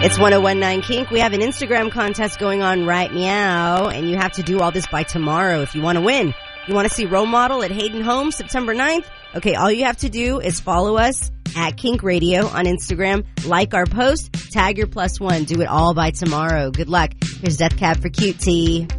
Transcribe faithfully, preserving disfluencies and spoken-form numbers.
It's one oh one nine Kink. We have an Instagram contest going on right meow, and you have to do all this by tomorrow if you want to win. You want to see Role Model at Hayden Homes September ninth? Okay, all you have to do is follow us at Kink Radio on Instagram, like our post, tag your plus one. Do it all by tomorrow. Good luck. Here's Death Cab for Cutie.